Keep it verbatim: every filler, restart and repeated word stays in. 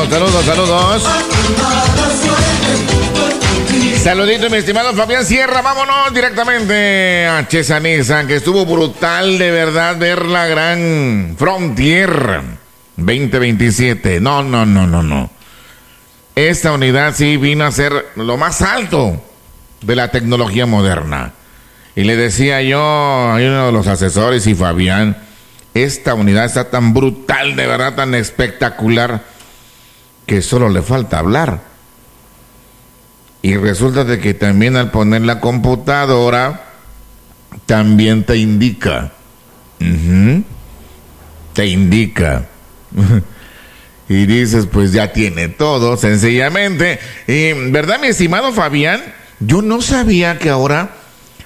Saludos, saludos, saludos. Saludito, mi estimado Fabián Sierra. Vámonos directamente a Chesanesa, que estuvo brutal de verdad ver la gran Frontier veinte veintisiete. No, no, no, no, no. Esta unidad sí vino a ser lo más alto de la tecnología moderna. Y le decía yo a uno de los asesores y Fabián, esta unidad está tan brutal, de verdad, tan espectacular, que solo le falta hablar. Y resulta de que también al poner la computadora, también te indica. Uh-huh. Te indica. Y dices, pues ya tiene todo, sencillamente. Y, ¿verdad, mi estimado Fabián? Yo no sabía que ahora